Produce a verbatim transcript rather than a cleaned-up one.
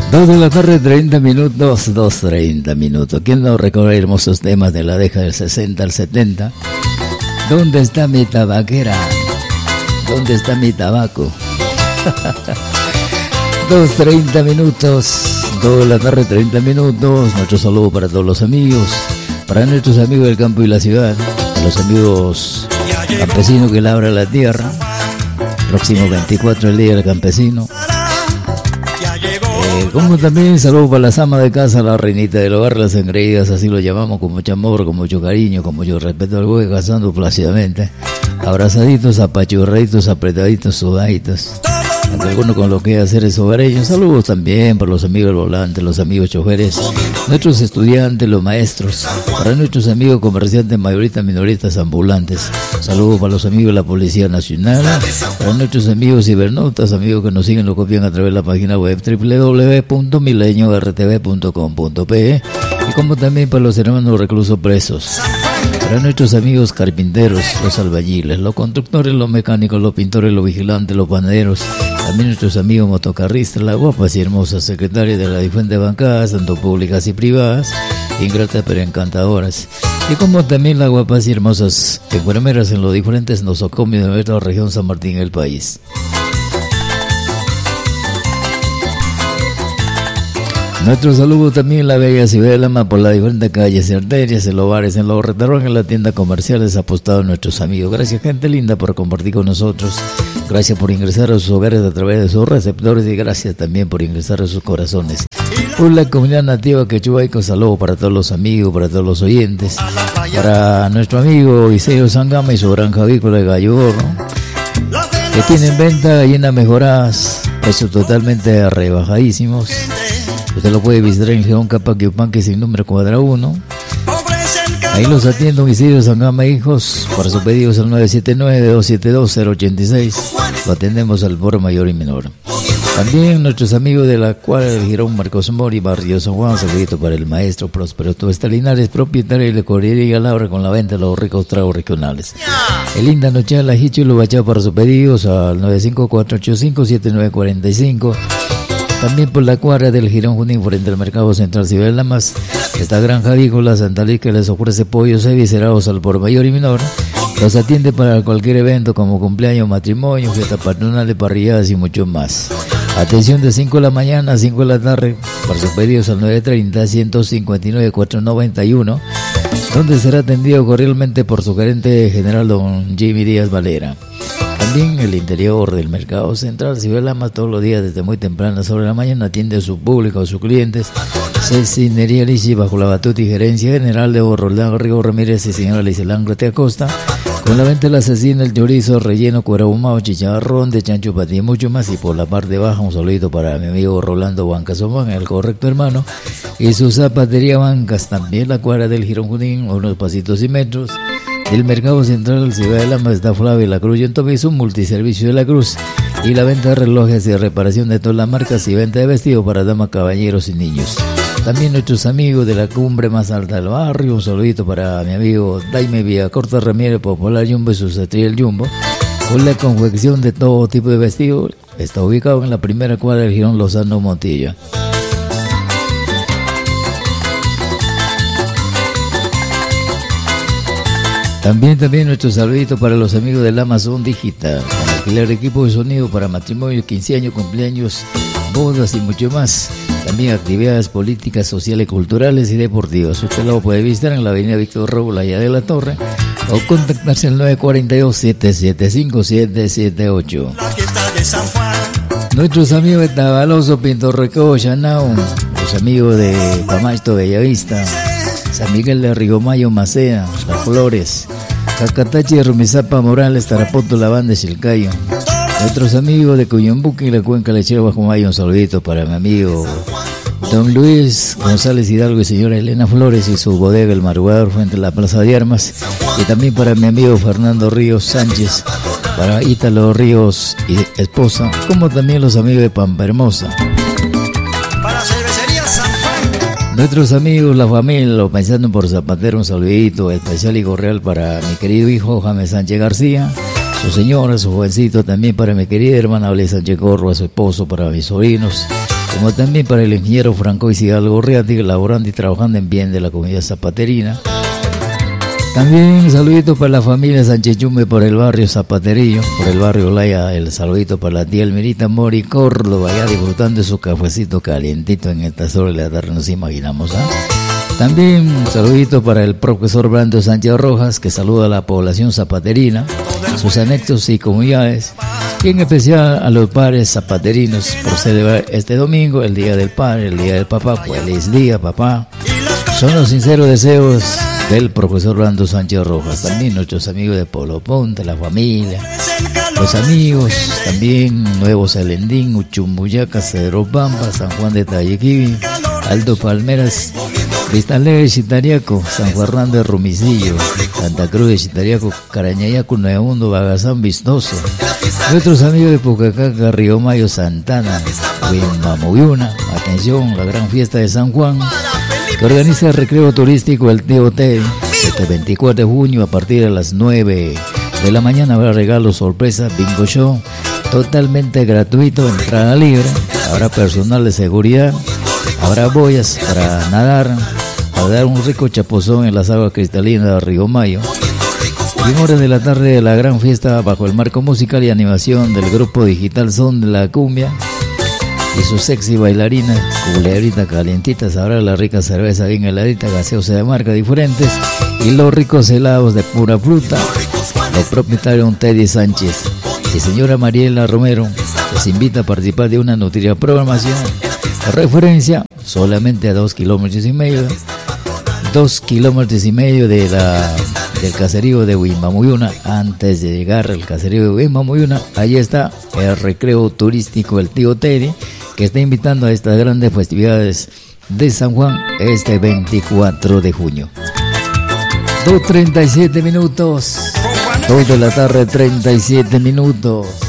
Dos de la tarde, treinta minutos, dos treinta minutos. ¿Quién no recorre hermosos temas de la década del sesenta al setenta? ¿Dónde está mi tabaquera? ¿Dónde está mi tabaco? Dos treinta minutos, dos de la tarde, treinta minutos. Nuestro saludo para todos los amigos, para nuestros amigos del campo y la ciudad, para los amigos campesinos que labran la tierra. Próximo veinticuatro, el día del campesino. Eh, como también saludo para las amas de casa, la reinita del hogar, las engreídas, así lo llamamos, con mucho amor, con mucho cariño, con mucho respeto al güey, casando plácidamente, abrazaditos, apachurraditos, apretaditos, sudaditos. Aunque alguno con lo que hacer es hogareño. Saludos también para los amigos del volante, los amigos choferes, nuestros estudiantes, los maestros, para nuestros amigos comerciantes, mayoristas, minoristas, ambulantes. Saludos para los amigos de la Policía Nacional, para nuestros amigos cibernautas, amigos que nos siguen, lo copian a través de la página web doble u doble u doble u punto milenio r t v punto com punto pe, y como también para los hermanos reclusos presos, para nuestros amigos carpinteros, los albañiles, los constructores, los mecánicos, los pintores, los vigilantes, los panaderos, también nuestros amigos motocarristas, las guapas y hermosas secretarias de las diferentes bancadas, tanto públicas y privadas, ingratas pero encantadoras, y como también las guapas y hermosas enfermeras en los diferentes nosocomios de nuestra región San Martín del país. Nuestro saludo también en la bella ciudad de Lama, por las diferentes calles y arterias, en los bares, en los restaurantes, en las tiendas comerciales, apostados nuestros amigos. Gracias, gente linda, por compartir con nosotros. Gracias por ingresar a sus hogares a través de sus receptores, y gracias también por ingresar a sus corazones. Por la comunidad nativa quechuaico, saludo para todos los amigos, para todos los oyentes, para nuestro amigo Iseo Sangama y su granja avícola de Gallo Gordo, que tienen venta gallinas mejoradas, precios totalmente rebajadísimos. Usted lo puede visitar en León Capaquiupanque sin número cuadra uno. Ahí los atiende don Isidro Sangama Hijos. Para sus pedidos al nueve siete nueve, dos siete dos, cero ocho seis. Lo atendemos al por mayor y menor. También nuestros amigos de la cuadra del Girón Marcos Mori, Barrio San Juan, saludito para el maestro Próspero Tuesta Linares, propietario de la Correría Laura, con la venta de los ricos tragos regionales. El linda noche a la Hicho y lo bachá para sus pedidos al nueve cinco cuatro ocho cinco, siete nueve cuatro cinco. También por la cuadra del Girón Junín, frente al Mercado Central Ciudad de Lamas, esta granja avícola Santa Liz, que les ofrece pollos eviscerados al por mayor y menor. Los atiende para cualquier evento como cumpleaños, matrimonio, fiestas patronales, parrilladas y mucho más. Atención de cinco de la mañana a cinco de la tarde para sus pedidos al nueve treinta, ciento cincuenta y nueve, cuatrocientos noventa y uno, donde será atendido cordialmente por su gerente general don Jimmy Díaz Valera. También el interior del Mercado Central Ciudad de Lamas, todos los días desde muy temprano sobre la mañana, atiende a su público, a sus clientes. Cecinería Lichi, bajo la batuta y gerencia general de Roldán Rigo Ramírez y señora Licelangra Te Acosta, con la venta de la cecina, el chorizo, relleno, cuero ahumado, chicharrón de chancho, patín y mucho más. Y por la parte baja, un saludito para mi amigo Rolando Bancasomán, el correcto hermano, y su zapatería Bancas, también la cuadra del Girón Junín, unos pasitos y metros del Mercado Central Ciudad de Lamas, está Flavio La Cruz y en Tobizo, multiservicio de la Cruz, y la venta de relojes y reparación de todas las marcas y venta de vestidos para damas, caballeros y niños. También nuestros amigos de la cumbre más alta del barrio, un saludito para mi amigo Daime Villacorta Ramírez, Popular Jumbo y su Cetriel Jumbo, con la confección de todo tipo de vestidos. Está ubicado en la primera cuadra del Girón Lozano Montilla. También, también nuestro saludito para los amigos del Amazon Digital, con alquiler de equipo de sonido para matrimonio, quince años, cumpleaños, bodas y mucho más. También actividades políticas, sociales, culturales y deportivas. Usted lo puede visitar en la avenida Víctor Raúl, allá de la Torre, o contactarse al nueve cuatro dos, siete siete cinco, siete siete ocho. Nuestros amigos de Tabaloso, Pinto Recodo, Chanao, los amigos de Pamasto, Bellavista, San Miguel de Rigomayo, Macea, Las Flores, Cacatachi, Rumizapa, Morales, Tarapoto, La Banda, Chilcayo. Nuestros amigos de Cuyambuque y la Cuenca Lechera Bajo Mayo, un saludito para mi amigo don Luis González Hidalgo y señora Elena Flores y su bodega El Madrugador frente a la Plaza de Armas, y también para mi amigo Fernando Ríos Sánchez, para Ítalo Ríos y esposa, como también los amigos de Pampa Hermosa. Nuestros amigos, la familia, los pensando por Zapatero, un saludito especial y cordial para mi querido hijo James Sánchez García, su señora, su jovencito, también para mi querida hermana Ble Sánchez Gorro, a su esposo, para mis sobrinos, como también para el ingeniero Franco Hidalgo Gorriati, laborando y trabajando en bien de la comunidad zapaterina. También un saludito para la familia Sánchez Yume por el barrio Zapaterillo, por el barrio Laya. El saludito para la tía Elmirita Mori Córdoba, allá disfrutando de su cafecito calientito en estas horas de la tarde, nos imaginamos, ¿ah? También un saludito para el profesor Brando Sánchez Rojas, que saluda a la población zapaterina, sus anexos y comunidades, y en especial a los padres zapaterinos por celebrar este domingo, el Día del Padre, el Día del Papá. Feliz día, papá. Son los sinceros deseos del profesor Brando Sánchez Rojas. También nuestros amigos de Polo Ponte, la familia, los amigos, también Nuevo Salendín, Uchumbuyaca, Cedro Pampa, San Juan de Tayequibi, Alto Palmeras, Cristales de Chitariaco, San Fernando de Rumicillo, Santa Cruz de Chitariaco, Carañayaco, Nuevo Mundo, Bagazán, Vistoso. Nuestros amigos de Pucacaca, Río Mayo, Santana, Huimamuyuna. Atención, la gran fiesta de San Juan, que organiza el recreo turístico El Tío Teddy. Este veinticuatro de junio, a partir de las nueve de la mañana, habrá regalos, sorpresa, bingo show, totalmente gratuito, entrada libre. Habrá personal de seguridad, habrá boyas para nadar, para dar un rico chapuzón en las aguas cristalinas de Río Mayo. Y en horas de la tarde de la gran fiesta, bajo el marco musical y animación del grupo digital Son de la Cumbia y su sexy bailarina, culebrita calientita, sabrá la rica cerveza bien heladita, gaseosa de marcas diferentes y los ricos helados de pura fruta. Los propietarios Teddy Sánchez y señora Mariela Romero les invita a participar de una nutrida programación. De referencia, solamente a dos kilómetros y medio, dos kilómetros y medio de la, del caserío de Huimamuyuna. Antes de llegar al caserío de Huimamuyuna, ahí está el recreo turístico El Tío Teddy, que está invitando a estas grandes festividades de San Juan este veinticuatro de junio. dos treinta y siete minutos, dos de la tarde, treinta y siete minutos.